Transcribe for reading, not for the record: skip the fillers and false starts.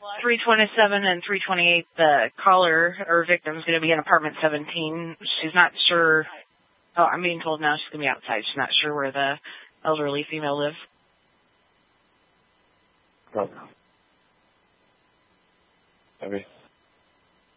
327 and 328, the caller or victim is going to be in apartment 17. She's not sure. Oh, I'm being told now she's going to be outside. She's not sure where the elderly female lives. Okay.